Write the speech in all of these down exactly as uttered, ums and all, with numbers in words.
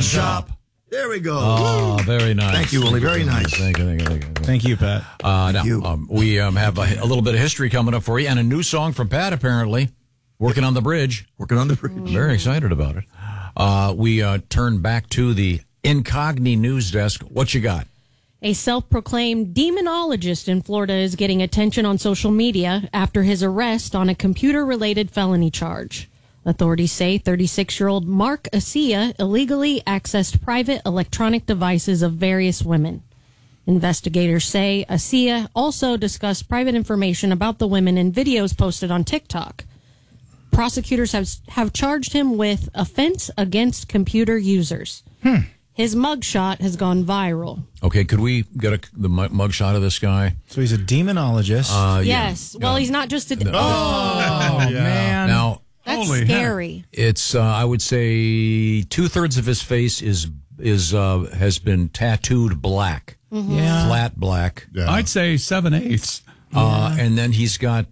shop. There we go. Oh, very nice. Thank you, Willie. Very nice. Thank you, thank you, thank you. Thank you, Pat. Uh, Thank now, you. Um, we um, have a, a little bit of history coming up for you, and a new song from Pat, apparently. Working on the bridge. Working on the bridge. Very excited about it. Uh, we uh, turn back to the Incogni news desk. What you got? A self-proclaimed demonologist in Florida is getting attention on social media after his arrest on a computer-related felony charge. Authorities say thirty-six-year-old Mark Asia illegally accessed private electronic devices of various women. Investigators say Asia also discussed private information about the women in videos posted on TikTok. Prosecutors have have charged him with offense against computer users. Hmm. His mugshot has gone viral. Okay, could we get a, the mug mugshot of this guy? So he's a demonologist. Uh, Yes. yeah. Well, Uh, he's not just a... no. oh, yeah. man. Now, That's Holy scary. it's, uh, I would say, two-thirds of his face is is uh, has been tattooed black. Yeah. Flat black. Yeah. I'd say seven eighths. Uh, and then he's got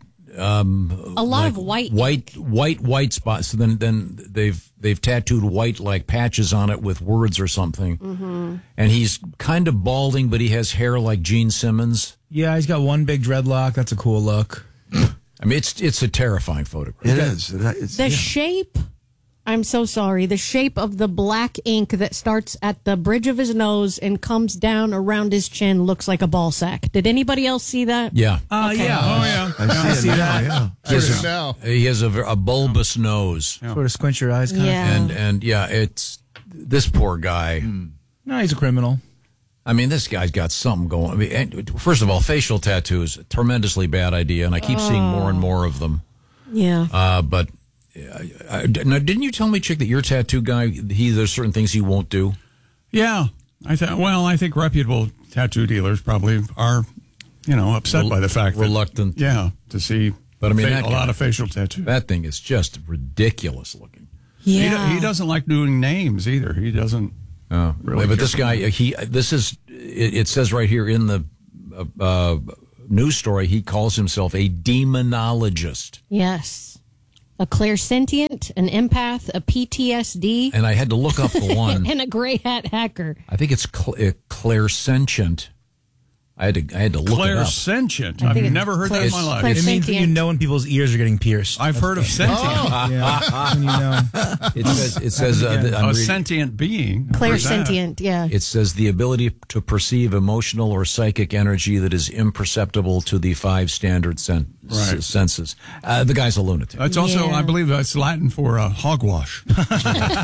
um, A lot like of white white, white, white spots. So then, then they've they've tattooed white like patches on it with words or something. Mm-hmm. And he's kind of balding, but he has hair like Gene Simmons. Yeah, he's got one big dreadlock. That's a cool look. I mean, it's it's a terrifying photograph. It is. It- it's- The yeah. shape, I'm so sorry, the shape of the black ink that starts at the bridge of his nose and comes down around his chin looks like a ball sack. Did anybody else see that? Yeah, Uh, yeah. Oh, yeah. I see, it now, yeah. he has, now. a, he has a, ver- a bulbous nose, Sort of squint your eyes, kind Yeah. and and yeah, it's this poor guy. of. No, he's a criminal. I mean, this guy's got something going. I mean, and first of all, facial tattoos, tremendously bad idea, and I keep seeing more and more of them. Yeah. Uh, but uh, I, now, didn't you tell me, Chick, that your tattoo guy, he there's certain things he won't do? Yeah. I th- well, I think reputable tattoo dealers probably are, you know, upset Rel- by the fact that, reluctant. yeah, to see But I mean, fa- that a lot guy- of facial tattoos. That thing is just ridiculous looking. He, Yeah. do- he doesn't like doing names either. He doesn't. Oh, Really but this careful. guy, he this is it, it says right here in the uh, uh, news story, he calls himself a demonologist, Yes. A clairsentient, an empath, a P T S D, and I had to look up the one. and a gray hat hacker. I think it's cl- uh, clairsentient. I had to I had to look it up. Clairsentient. I I've think it's never heard that in my clairs- life. clairs- It means that you Sentient. know when people's ears are getting pierced. I've heard of sentient. Yeah, when you know. It says it says uh, that I'm A reading- sentient being. I've heard that. Clairsentient, yeah. It says the ability to perceive emotional or psychic energy that is imperceptible to the five standard sen- Right. s- senses. Uh, the guy's a lunatic. That's also, Yeah. I believe, that's Latin for uh, hogwash.